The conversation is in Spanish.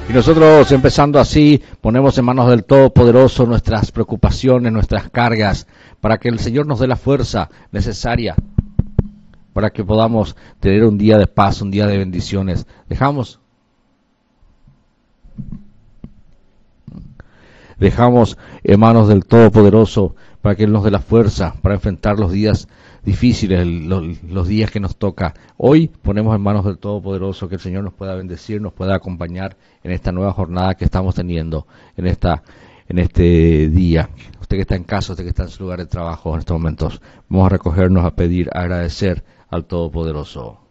Y nosotros, empezando así, ponemos en manos del Todopoderoso nuestras preocupaciones, nuestras cargas, para que el Señor nos dé la fuerza necesaria para que podamos tener un día de paz, un día de bendiciones. Dejamos en manos del Todopoderoso para que Él nos dé la fuerza para enfrentar los días difíciles, los días que nos toca. Hoy ponemos en manos del Todopoderoso que el Señor nos pueda bendecir, nos pueda acompañar en esta nueva jornada que estamos teniendo, en este día. Usted que está en casa, usted que está en su lugar de trabajo en estos momentos, vamos a recogernos a pedir, a agradecer al Todopoderoso.